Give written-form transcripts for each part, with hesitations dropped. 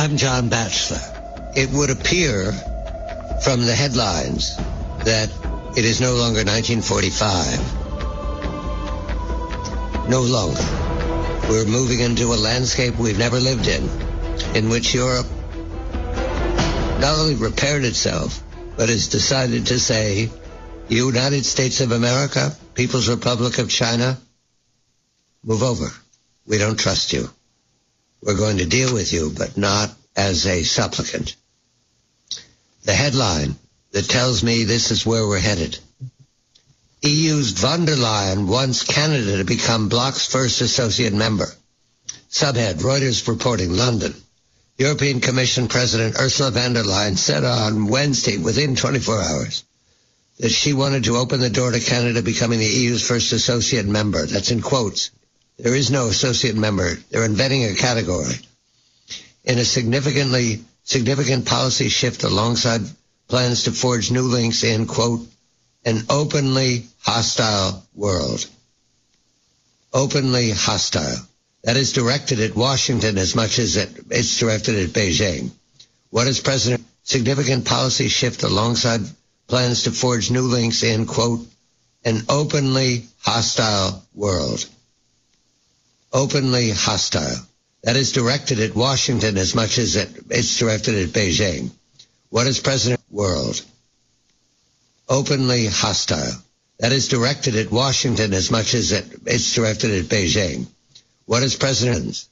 I'm John Batchelor. It would appear from the headlines that it is no longer 1945. No longer. We're moving into a landscape we've never lived in which Europe not only repaired itself, but has decided to say, United States of America, People's Republic of China, move over. We don't trust you. We're going to deal with you, but not as a supplicant. The headline that tells me this is where we're headed. EU's von der Leyen wants Canada to become bloc's first associate member. Subhead, Reuters reporting, London. European Commission President Ursula von der Leyen said on Wednesday, within 24 hours, that she wanted to open the door to Canada becoming the EU's first associate member. That's in quotes. There is no associate member. They're inventing a category. In a significant policy shift alongside plans to forge new links in, quote, an openly hostile world. Openly hostile. That is directed at Washington as much as it's directed at Beijing. What is President significant policy shift alongside plans to forge new links in, quote, an openly hostile world. Openly hostile. That is directed at Washington as much as it's directed at Beijing. What is President world? Openly hostile. That is directed at Washington as much as it's directed at Beijing. What is President's?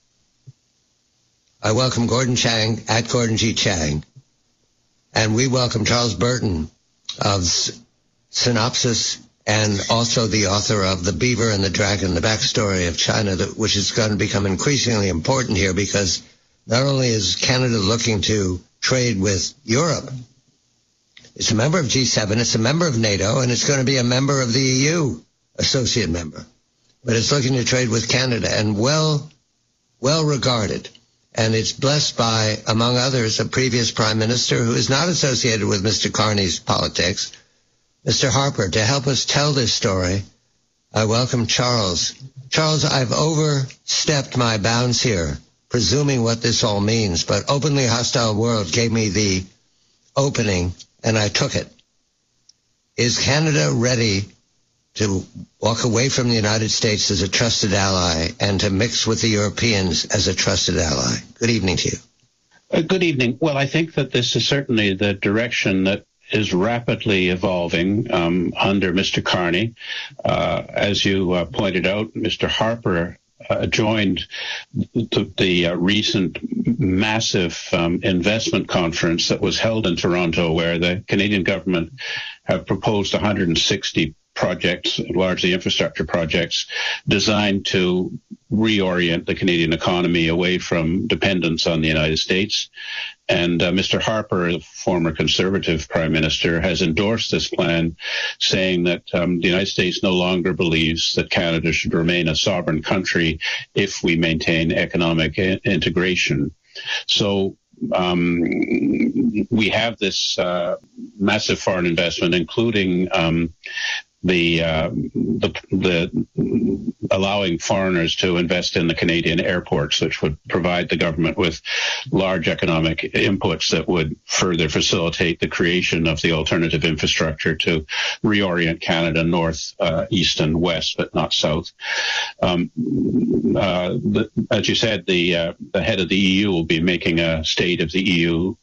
I welcome Gordon Chang at Gordon G. Chang. And we welcome Charles Burton of Synopsis and also the author of The Beaver and the Dragon, the backstory of China, which is going to become increasingly important here because not only is Canada looking to trade with Europe, it's a member of G7, it's a member of NATO, and it's going to be a member of the EU, associate member. But it's looking to trade with Canada and well regarded. And it's blessed by, among others, a previous prime minister who is not associated with Mr. Carney's politics, Mr. Harper. To help us tell this story, I welcome Charles. Charles, I've overstepped my bounds here, presuming what this all means, but openly hostile world gave me the opening, and I took it. Is Canada ready to walk away from the United States as a trusted ally and to mix with the Europeans as a trusted ally? Good evening to you. Good evening. Well, I think that this is certainly the direction that is rapidly evolving under Mr. Carney. As you pointed out, Mr. Harper joined the recent massive investment conference that was held in Toronto, where the Canadian government have proposed 160 projects, largely infrastructure projects, designed to reorient the Canadian economy away from dependence on the United States. And Mr. Harper, the former Conservative Prime Minister, has endorsed this plan, saying that the United States no longer believes that Canada should remain a sovereign country if we maintain economic integration. So we have this massive foreign investment, including the allowing foreigners to invest in the Canadian airports, which would provide the government with large economic inputs that would further facilitate the creation of the alternative infrastructure to reorient Canada north, east, and west, but not south. As you said, the head of the EU will be making a State of the EU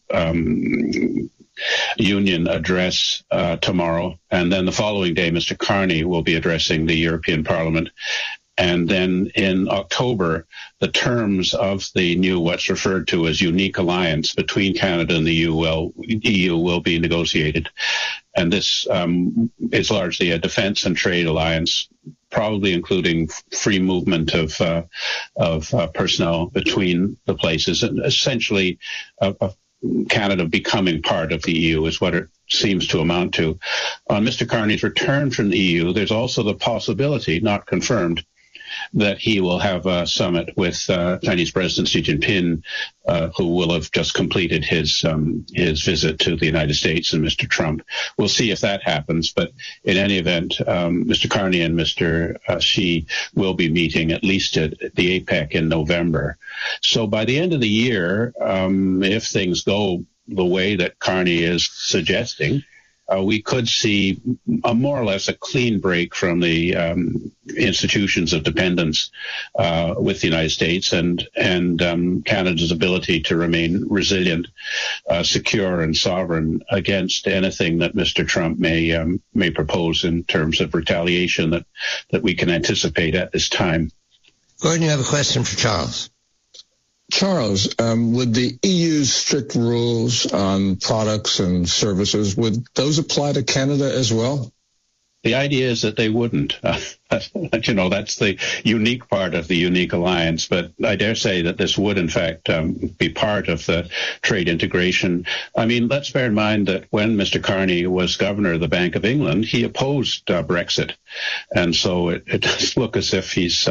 Union address tomorrow, and then the following day Mr. Carney will be addressing the European Parliament. And then in October, the terms of the new, what's referred to as unique alliance between Canada and the EU will be negotiated. And this is largely a defense and trade alliance, probably including free movement of personnel between the places, and essentially Canada becoming part of the EU is what it seems to amount to. On Mr. Carney's return from the EU, there's also the possibility, not confirmed, that he will have a summit with Chinese President Xi Jinping, who will have just completed his visit to the United States, and Mr. Trump. We'll see if that happens. But in any event, Mr. Carney and Mr. Xi will be meeting at least at the APEC in November. So by the end of the year, if things go the way that Carney is suggesting, we could see more or less a clean break from the institutions of dependence with the United States and Canada's ability to remain resilient, secure, and sovereign against anything that Mr. Trump may propose in terms of retaliation that we can anticipate at this time. Gordon, you have a question for Charles. Charles, would the EU's strict rules on products and services, would those apply to Canada as well? The idea is that they wouldn't. That's the unique part of the unique alliance. But I dare say that this would, in fact, be part of the trade integration. I mean, let's bear in mind that when Mr. Carney was governor of the Bank of England, he opposed Brexit. And so it does look as if he's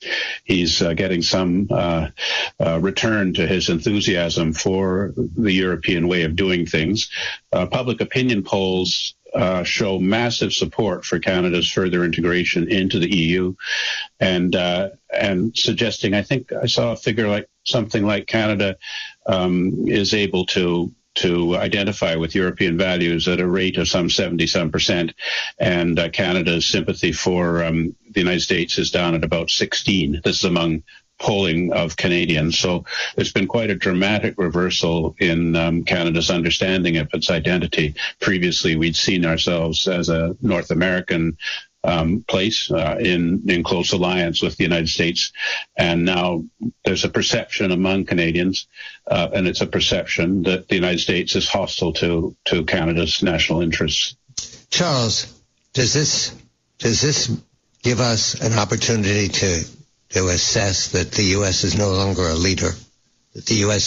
getting some return to his enthusiasm for the European way of doing things. Public opinion polls show massive support for Canada's further integration into the EU, and suggesting, I think I saw a figure like something like Canada is able to identify with European values at a rate of some 70% and Canada's sympathy for the United States is down at about 16. This is among polling of Canadians. So there's been quite a dramatic reversal in Canada's understanding of its identity. Previously, we'd seen ourselves as a North American place in close alliance with the United States. And now there's a perception among Canadians, and it's a perception that the United States is hostile to Canada's national interests. Charles, does this give us an opportunity to assess that the U.S. is no longer a leader, that the U.S.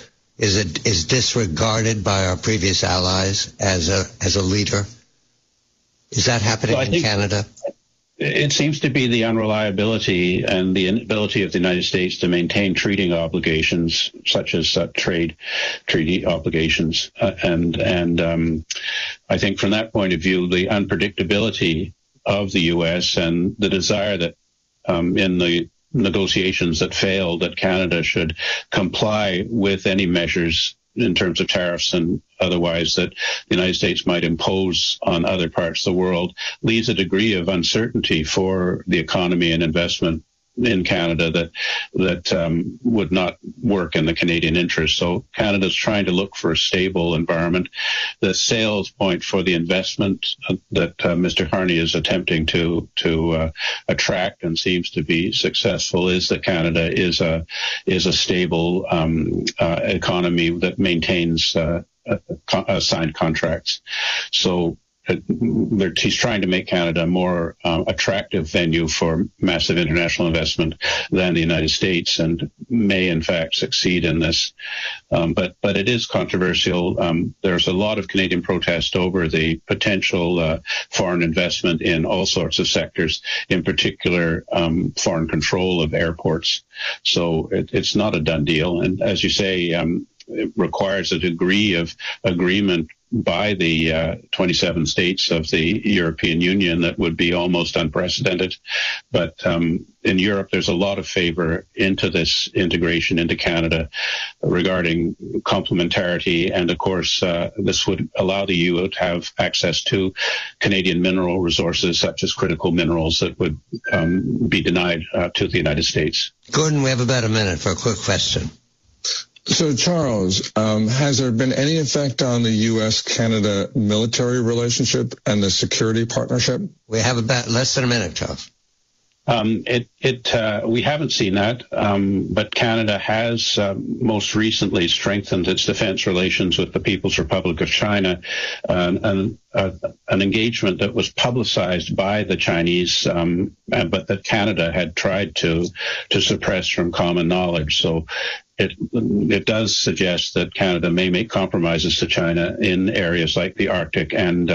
is disregarded by our previous allies as a leader? Is that happening in Canada? It seems to be the unreliability and the inability of the United States to maintain treaty obligations, such as treaty obligations, and I think from that point of view, the unpredictability of the U.S. and the desire that in the negotiations that failed, that Canada should comply with any measures in terms of tariffs and otherwise that the United States might impose on other parts of the world, leaves a degree of uncertainty for the economy and investment in Canada that would not work in the Canadian interest. So Canada's trying to look for a stable environment. The sales point for the investment that Mr. Carney is attempting to attract and seems to be successful is that Canada is a stable economy that maintains signed contracts. So he's trying to make Canada a more attractive venue for massive international investment than the United States, and may in fact succeed in this. But it is controversial. There's a lot of Canadian protest over the potential foreign investment in all sorts of sectors, in particular foreign control of airports. So it's not a done deal. And as you say, it requires a degree of agreement by the 27 states of the European Union that would be almost unprecedented. But in Europe, there's a lot of favor into this integration into Canada regarding complementarity. And of course, this would allow the EU to have access to Canadian mineral resources, such as critical minerals that would be denied to the United States. Gordon, we have about a minute for a quick question. So, Charles, has there been any effect on the U.S.-Canada military relationship and the security partnership? We have about less than a minute, Charles. We haven't seen that, but Canada has most recently strengthened its defense relations with the People's Republic of China, an engagement that was publicized by the Chinese, but that Canada had tried to suppress from common knowledge. So it does suggest that Canada may make compromises to China in areas like the Arctic and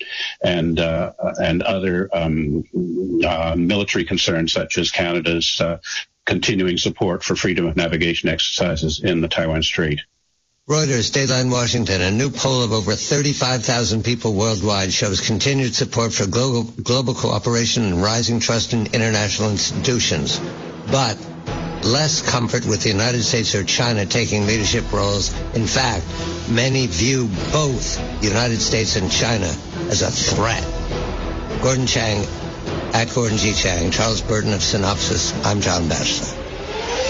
other military concerns, such as Canada's continuing support for freedom of navigation exercises in the Taiwan Strait. Reuters, Dateline Washington, a new poll of over 35,000 people worldwide shows continued support for global cooperation and rising trust in international institutions, but less comfort with the United States or China taking leadership roles. In fact, many view both the United States and China as a threat. Gordon Chang, at Gordon G. Chang, Charles Burton of Synopsis. I'm John Batchelor.